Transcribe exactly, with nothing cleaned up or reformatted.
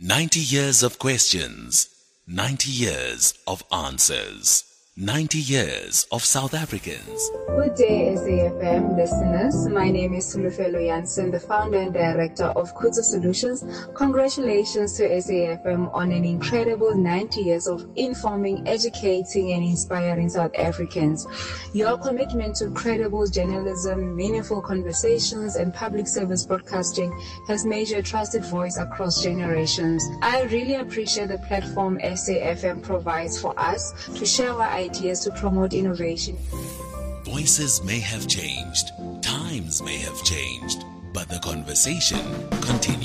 ninety years of questions, ninety years of answers, ninety years of South Africans. Good day, S A F M listeners. My name is Sulufelo Jansen, the founder and director of Khutso Solutions. Congratulations to S A F M on an incredible ninety years of informing, educating, and inspiring South Africans. Your commitment to credible journalism, meaningful conversations, and public service broadcasting has made you a trusted voice across generations. I really appreciate the platform S A F M provides for us to share our ideas to promote innovation. Voices may have changed, times may have changed, but the conversation continues.